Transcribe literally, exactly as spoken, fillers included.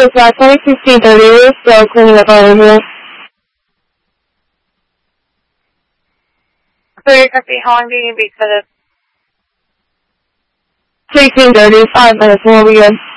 is uh, twenty sixteen thirty. We're still cleaning up our area. Clear, copy. How long do you need for this? sixteen thirty, five minutes, and we'll be good.